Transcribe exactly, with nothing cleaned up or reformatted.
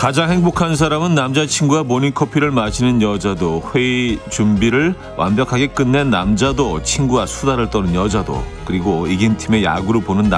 가장 행복한 사람은 남자친구와 모닝커피를 마시는 여자도, 회의 준비를 완벽하게 끝낸 남자도, 친구와 수다를 떠는 여자도, 그리고 이긴 팀의 야구를 보는